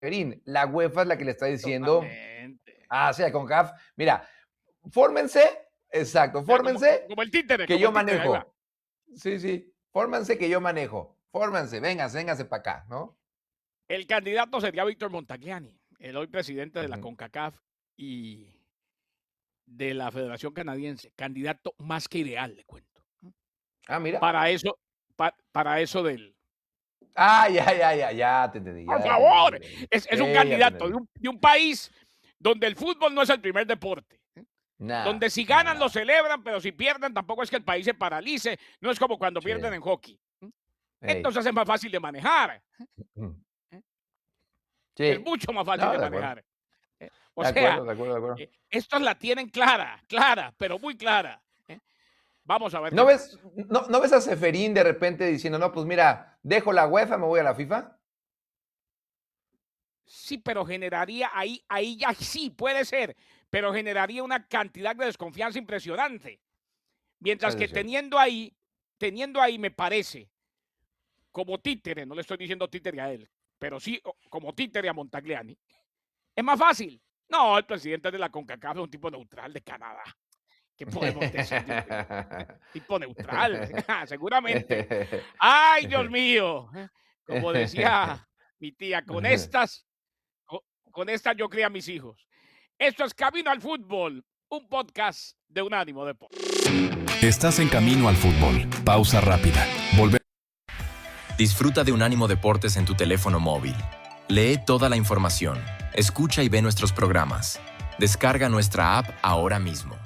Seferín, la UEFA es la que le está diciendo, Totalmente. sí, a CONCACAF, mira, fórmense, exacto, Mira, como, fórmense como el títere, que como yo el títere, ahí va. manejo. Sí, sí, fórmense que yo manejo. Fórmense, véngase para acá, ¿no? El candidato sería Víctor Montagliani, el hoy presidente de la Ujú. CONCACAF y de la Federación Canadiense. Candidato más que ideal, le cuento. Mira. Para eso, para eso del. Ya te entendí, Por ya te entendí. favor, Ya te entendí. es un Sí, ya te candidato entendí. de un país donde el fútbol no es el primer deporte. Donde Nada, si ganan lo nada. celebran, pero si pierden tampoco es que el país se paralice. No es como cuando Sí, pierden en hockey. ey. Entonces es más fácil de manejar. Mm. Es Sí. mucho más fácil No, de de acuerdo. manejar. O De sea, acuerdo, de acuerdo, de acuerdo. estos la tienen clara, clara, pero muy clara. Vamos a ver ¿No qué ves, pasa. no ves a Seferín de repente diciendo, no, pues mira, dejo la UEFA, me voy a la FIFA? Sí, pero generaría ahí ya sí puede ser, pero generaría una cantidad de desconfianza impresionante. Mientras Eso que es cierto. teniendo ahí me parece, como títere, no le estoy diciendo títere a él, pero sí como títere a Montagliani, es más fácil. No, el presidente de la CONCACAF es un tipo neutral de Canadá. ¿Qué podemos decir de un tipo neutral? Seguramente. Ay, Dios mío. Como decía mi tía, con estas yo crié a mis hijos. Esto es Camino al Fútbol, un podcast de Unánimo Deportes. Estás en Camino al Fútbol. Pausa rápida. Volver. Disfruta de Unánimo Deportes en tu teléfono móvil. Lee toda la información, escucha y ve nuestros programas. Descarga nuestra app ahora mismo.